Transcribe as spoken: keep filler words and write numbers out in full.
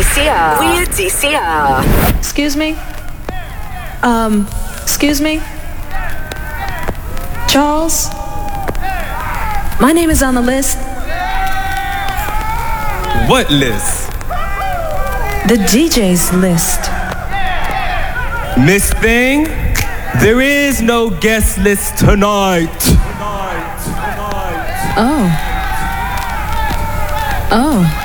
C R. We're D C R. Excuse me? Um, excuse me? Charles? My name is on the list. What list? The D J's list. Miss Thing, there is no guest list tonight. Oh. Oh.